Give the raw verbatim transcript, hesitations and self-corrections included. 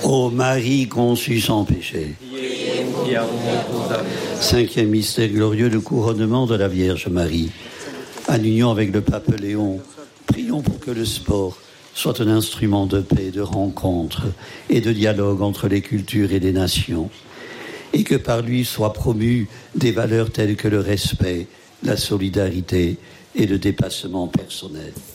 Ô Marie conçue sans péché. Cinquième mystère glorieux, le couronnement de la Vierge Marie. En union avec le pape Léon, prions pour que le sport soit un instrument de paix, de rencontre et de dialogue entre les cultures et les nations, et que par lui soient promues des valeurs telles que le respect, la solidarité et le dépassement personnel.